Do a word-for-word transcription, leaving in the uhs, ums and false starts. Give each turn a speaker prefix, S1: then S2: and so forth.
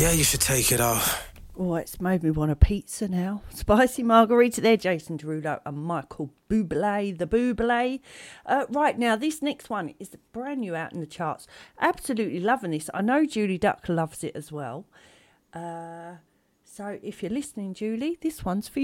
S1: Yeah, you should take it off.
S2: Oh, it's made me want a pizza now. Spicy margarita there, Jason Derulo and Michael Bublé, the Bublé. Uh, right, now, this next one is brand new out in the charts. Absolutely loving this. I know Julie Duck loves it as well. Uh, so if you're listening, Julie, this one's for you.